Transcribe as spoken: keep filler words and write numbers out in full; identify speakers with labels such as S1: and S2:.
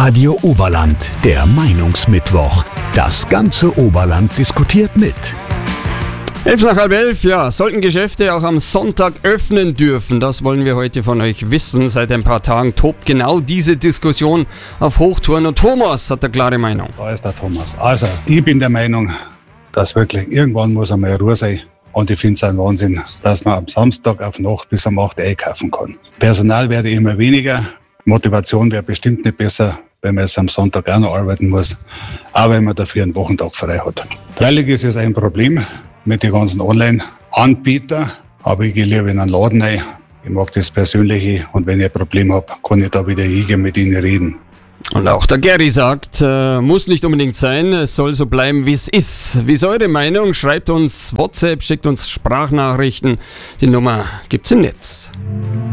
S1: Radio Oberland, der Meinungsmittwoch. Das ganze Oberland diskutiert mit.
S2: Elf nach halb elf, ja, sollten Geschäfte auch am Sonntag öffnen dürfen? Das wollen wir heute von euch wissen. Seit ein paar Tagen tobt genau diese Diskussion auf Hochtouren. Und Thomas hat eine klare Meinung.
S3: Da ist der Thomas. Also, ich bin der Meinung, dass wirklich irgendwann muss einmal Ruhe sein. Und ich finde es ein Wahnsinn, dass man am Samstag auf Nacht bis um acht einkaufen kann. Personal werde immer weniger. Motivation wäre bestimmt nicht besser, wenn man jetzt am Sonntag auch noch arbeiten muss. Aber wenn man dafür einen Wochentag frei hat. Freilich ist es ein Problem mit den ganzen Online-Anbietern. Aber ich gehe lieber in einen Laden rein. Ich mag das Persönliche. Und wenn ich ein Problem habe, kann ich da wieder hingehen, mit ihnen reden.
S2: Und auch der Gary sagt, äh, muss nicht unbedingt sein, es soll so bleiben, wie es ist. Wie ist eure Meinung? Schreibt uns WhatsApp, schickt uns Sprachnachrichten. Die Nummer gibt's im Netz.